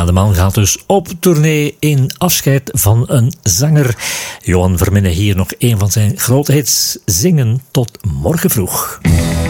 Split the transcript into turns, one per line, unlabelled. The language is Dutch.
Ja, de man gaat dus op tournee in afscheid van een zanger. Johan Verminne hier nog een van zijn grote hits. Zingen tot morgen vroeg.